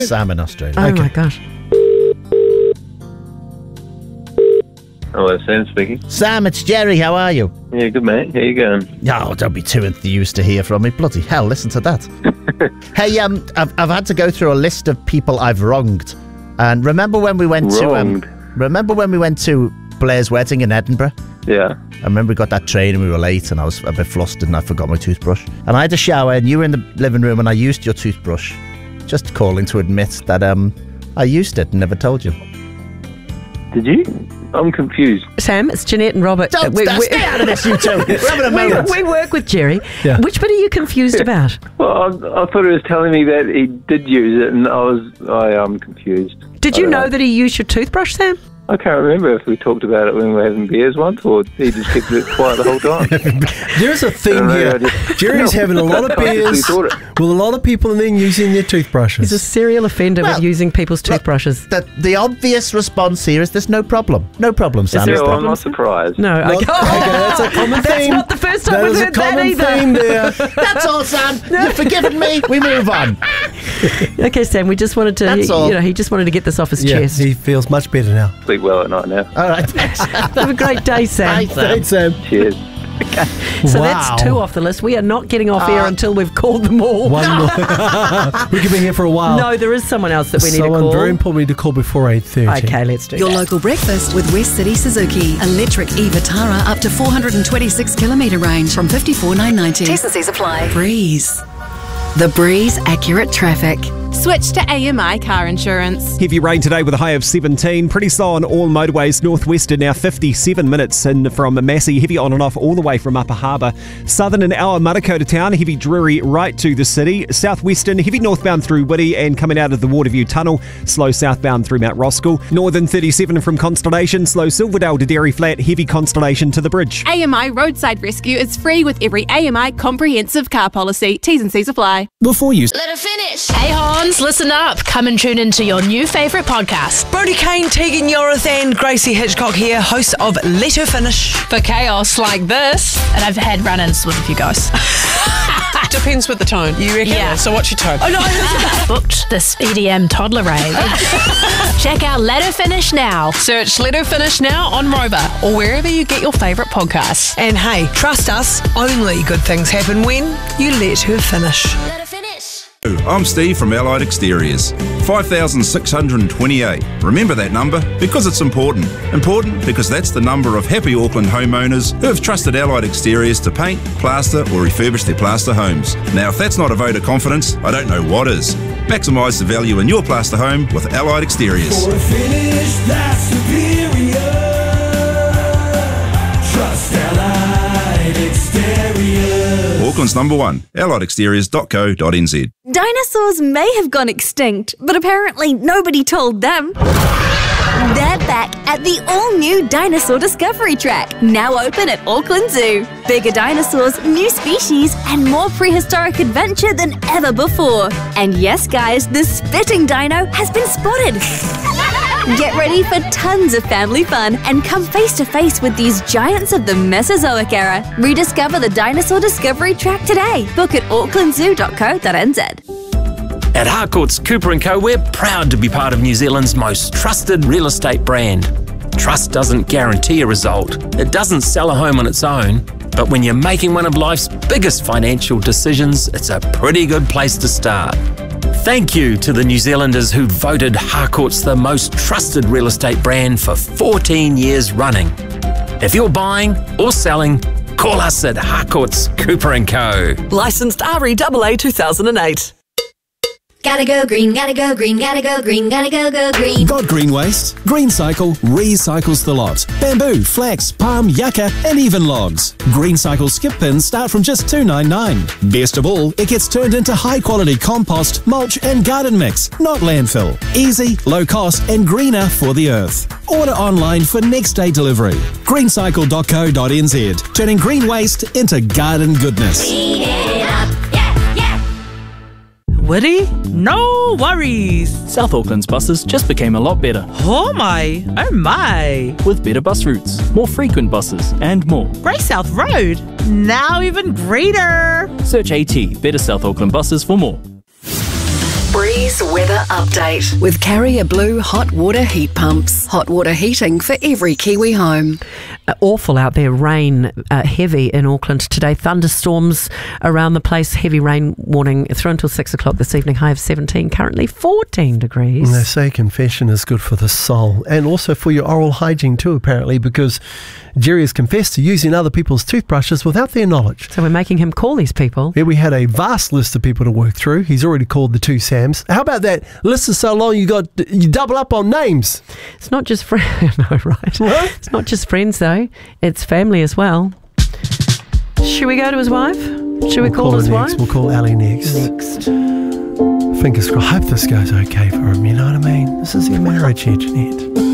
Sam in Australia. Oh my gosh. Hello, Sam speaking. Sam, it's Jerry. How are you? Yeah, good, mate. How you going? Oh, don't be too enthused to hear from me. Bloody hell, listen to that. Hey, I've had to go through a list of people I've wronged. And remember when we went to Blair's wedding in Edinburgh? Yeah. I remember we got that train and we were late and I was a bit flustered and I forgot my toothbrush. And I had a shower and you were in the living room and I used your toothbrush. Just calling to admit that I used it and never told you. Did you? I'm confused. Sam, it's Jeanette and Robert. Stay out of this, you two. We're having a moment. We work with Jerry. Yeah. Which bit are you confused about? Well, I thought he was telling me that he did use it, and I'm confused. Did you know that he used your toothbrush, Sam? I can't remember if we talked about it when we were having beers once, or he just kept it quiet the whole time. There's a thing here. Jerry's having a lot of beers with a lot of people and then using their toothbrushes. He's a serial offender with using people's toothbrushes. The obvious response here is there's no problem. No problem, Sam. I'm not surprised. No, Okay, that's a common theme. That's not the first time we've heard that either. Theme there. That's all, Sam. You've forgiven me. We move on. Okay, Sam, we just wanted to, That's all. he just wanted to get this off his chest. He feels much better now. Sleep well at night now. All right, thanks. Have a great day, Sam. Thanks, Sam. Cheers. Okay. So that's 2 off the list. We are not getting off air until we've called them all. One more. We could be here for a while. No, there is someone else that we need to call. Someone very important we need to call before 8:30. Okay, let's do Your that. local breakfast with West City Suzuki. Electric e-Vitara up to 426 kilometre range from $54,990. T&Cs apply. Breeze. The Breeze Accurate Traffic. Switch to AMI car insurance. Heavy rain today with a high of 17. Pretty slow on all motorways. Northwestern now 57 minutes in from Massey. Heavy on and off all the way from Upper Harbour. Southern and our Matakota town. Heavy dreary right to the city. Southwestern heavy northbound through Whitty and coming out of the Waterview Tunnel. Slow southbound through Mount Roskill. Northern 37 from Constellation. Slow Silverdale to Dairy Flat. Heavy Constellation to the bridge. AMI Roadside Rescue is free with every AMI comprehensive car policy. T's&C's apply. Before you... Let her finish. Hey Hans, listen up. Come and tune into your new favourite podcast. Brody Kane, Tegan Yorith and Gracie Hitchcock here, hosts of Let Her Finish. For chaos like this. And I've had run-ins with a few guys. Depends with the tone, you reckon? Yeah. So what's your tone? Oh no, I booked this EDM toddler rave. Check out Let Her Finish now. Search Let Her Finish now on Rover or wherever you get your favourite podcasts. And hey, trust us, only good things happen when you let her finish. Let her finish. I'm Steve from Allied Exteriors. 5,628. Remember that number because it's important. Important because that's the number of happy Auckland homeowners who have trusted Allied Exteriors to paint, plaster or refurbish their plaster homes. Now if that's not a vote of confidence, I don't know what is. Maximise the value in your plaster home with Allied Exteriors. For a finish that's superior, trust Allied Exteriors. Auckland's number 1, alliedexteriors.co.nz. Dinosaurs may have gone extinct, but apparently nobody told them. They're back at the all-new Dinosaur Discovery Track, now open at Auckland Zoo. Bigger dinosaurs, new species, and more prehistoric adventure than ever before. And yes, guys, the spitting dino has been spotted. Get ready for tons of family fun and come face-to-face with these giants of the Mesozoic era. Rediscover the Dinosaur Discovery Track today. Book at aucklandzoo.co.nz. At Harcourts Cooper & Co, we're proud to be part of New Zealand's most trusted real estate brand. Trust doesn't guarantee a result. It doesn't sell a home on its own. But when you're making one of life's biggest financial decisions, it's a pretty good place to start. Thank you to the New Zealanders who voted Harcourts the most trusted real estate brand for 14 years running. If you're buying or selling, call us at Harcourts Cooper & Co. Licensed REAA 2008. Gotta go green, gotta go green, gotta go green, gotta go green. Got green waste? Green Cycle recycles the lot. Bamboo, flax, palm, yucca and even logs. Green Cycle skip pins start from just $2.99. Best of all, it gets turned into high quality compost, mulch and garden mix, not landfill. Easy, low cost and greener for the earth. Order online for next day delivery. greencycle.co.nz, turning green waste into garden goodness. Clean it up. Whitty? No worries. South Auckland's buses just became a lot better. Oh my. With better bus routes, more frequent buses, and more. Grey South Road? Now even greener. Search AT, Better South Auckland Buses for more. Breeze This weather update with Carrier Blue hot water heat pumps. Hot water heating for every Kiwi home. Awful out there. Rain heavy in Auckland today. Thunderstorms around the place. Heavy rain warning through until 6 o'clock this evening. High of 17. Currently 14 degrees. And they say confession is good for the soul and also for your oral hygiene too, apparently, because Jerry has confessed to using other people's toothbrushes without their knowledge. So we're making him call these people. Yeah, we had a vast list of people to work through. He's already called the two Sams. How about that? List is so long you double up on names. It's not just friends. No, right. What? It's not just friends though. It's family as well. Should we go to his wife? Should we call his wife? We'll call Ali next. Fingers crossed. I hope this goes okay for him, you know what I mean? This is your marriage here, Jeanette.